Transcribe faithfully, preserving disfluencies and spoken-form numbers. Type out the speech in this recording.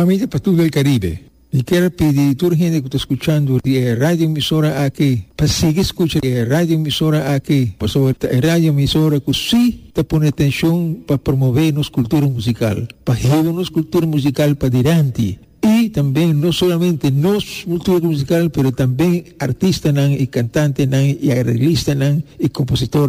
Amiga para todo el Caribe, y quiero pedir a toda la gente que está escuchando la radio emisora aquí, para seguir escuchando la radio emisora aquí, por sobre la radio emisora que sí te pone atención para promover nuestra cultura musical, para llevar nuestra cultura musical para adelante. Y también no solamente nos cultura musical, pero también artistas y cantantes y arreglistas y compositores